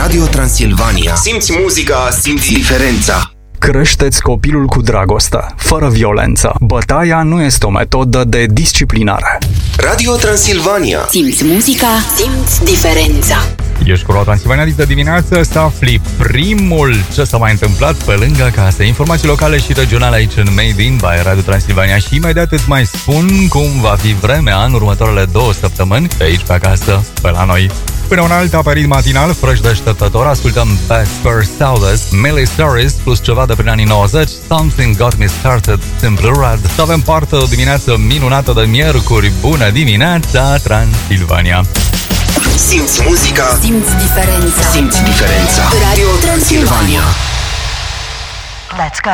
Radio Transilvania. Simți muzica, simți diferența. Creșteți copilul cu dragoste, fără violență. Bătaia nu este o metodă de disciplinare. Radio Transilvania. Simți muzica, simți diferența. Ești cu Radio Transilvania de dimineață să afli primul ce s-a mai întâmplat pe lângă casă. Informații locale și regionale aici în Made in by Radio Transilvania și imediat îți mai spun cum va fi vremea în următoarele 2 săptămâni pe aici pe acasă, pe la noi. Până un alt aparit matinal, fresh deșteptător, ascultăm Best First Sounders, Miley Cyrus plus ceva de prin anii 90, Something Got Me Started, Simple Red. Să avem parte o dimineață minunată de miercuri. Bună dimineața, Transilvania! Simți muzica, simți diferența. Simți diferența. Radio Transilvania. Let's go.